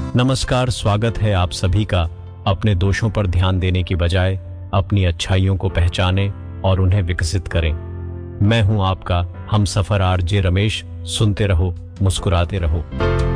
नमस्कार, स्वागत है आप सभी का। अपने दोषों पर ध्यान देने की बजाय अपनी अच्छाइयों को पहचानें और उन्हें विकसित करें। मैं हूं आपका हमसफर आरजे रमेश। सुनते रहो, मुस्कुराते रहो।